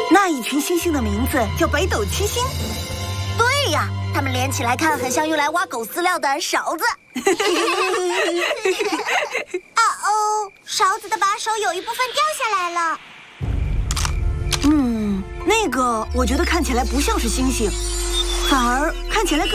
那一群星星的名字叫北斗七星。 对呀，它们连起来看很像用来挖狗饲料的勺子。 啊哦，勺子的把手有一部分掉下来了。 那个我觉得看起来不像是星星，反而看起来更